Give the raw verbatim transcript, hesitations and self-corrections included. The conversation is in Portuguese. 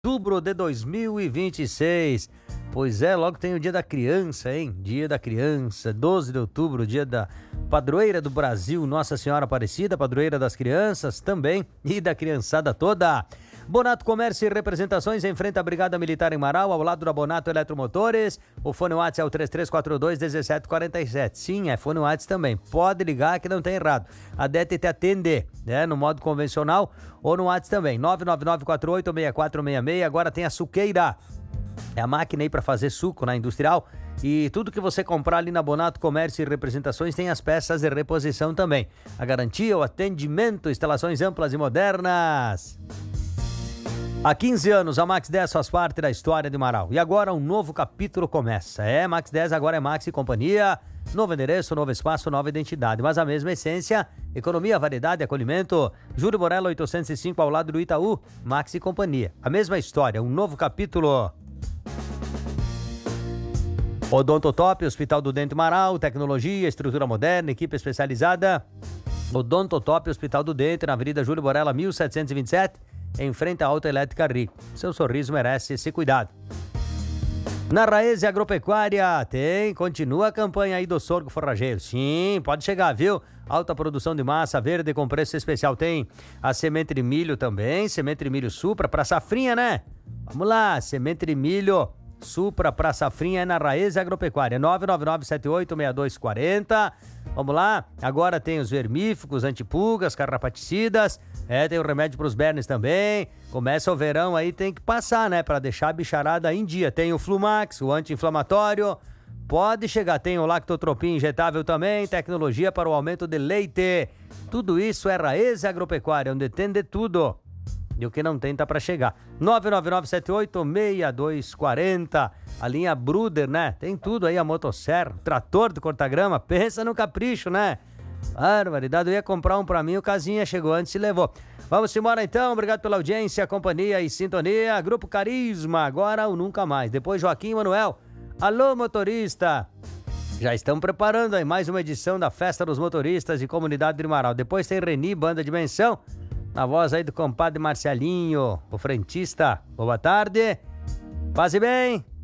Outubro de dois mil e vinte e seis. Pois é, logo tem o Dia da Criança, hein? Dia da Criança, doze de outubro, dia da padroeira do Brasil, Nossa Senhora Aparecida, padroeira das crianças também e da criançada toda. Bonato Comércio e Representações em frente à Brigada Militar em Marau, ao lado da Bonato Eletromotores. O fone WhatsApp é o três três quatro dois, um sete quatro sete. Sim, é fone WhatsApp também. Pode ligar que não tem errado. A D E T te atende, né? No modo convencional ou no WhatsApp também. nove nove nove quatro oito seis quatro seis seis. Agora tem a Suqueira. É a máquina aí para fazer suco na industrial. E tudo que você comprar ali na Bonato Comércio e Representações tem as peças de reposição também. A garantia, o atendimento, instalações amplas e modernas. Há quinze anos, a Max dez faz parte da história de Marau. E agora um novo capítulo começa. É, Max dez agora é Max e Companhia. Novo endereço, novo espaço, nova identidade. Mas a mesma essência, economia, variedade e acolhimento. Júlio Borella oitocentos e cinco ao lado do Itaú. Max e Companhia. A mesma história, um novo capítulo. Odontotop, Hospital do Dente Marau. Tecnologia, estrutura moderna, equipe especializada. Odontotop, Hospital do Dente, na Avenida Júlio Borella mil setecentos e vinte e sete. Em frente à Autoelétrica Rico. Seu sorriso merece esse cuidado. Na Raese Agropecuária tem, continua a campanha aí do sorgo forrageiro. Sim, pode chegar, viu? Alta produção de massa verde com preço especial. Tem a semente de milho também, semente de milho Supra para safrinha, né? Vamos lá, semente de milho Supra para safrinha é na Raese Agropecuária. nove nove nove sete oito seis dois quatro zero. Vamos lá, agora tem os vermífugos, antipulgas, carrapaticidas. É, tem o remédio para os bernes também. Começa o verão aí, tem que passar, né? Para deixar a bicharada em dia. Tem o Flumax, o anti-inflamatório. Pode chegar, tem o Lactotropin injetável também. Tecnologia para o aumento de leite. Tudo isso é Raese Agropecuária, onde tem de tudo. E o que não tem tá para chegar. nove nove nove sete oito seis dois quatro zero. A linha Bruder, né? Tem tudo aí, a motosserra, trator de corta-grama. Pensa no capricho, né? Barbaridade, eu ia comprar um pra mim, o casinha chegou antes e levou. Vamos embora então, obrigado pela audiência, companhia e sintonia. Grupo Carisma, agora ou nunca mais. Depois Joaquim Manuel. Alô, motorista. Já estão preparando aí mais uma edição da Festa dos Motoristas e Comunidade de Marau. Depois tem Reni, Banda Dimensão, na voz aí do compadre Marcelinho, o frentista. Boa tarde, paz e bem.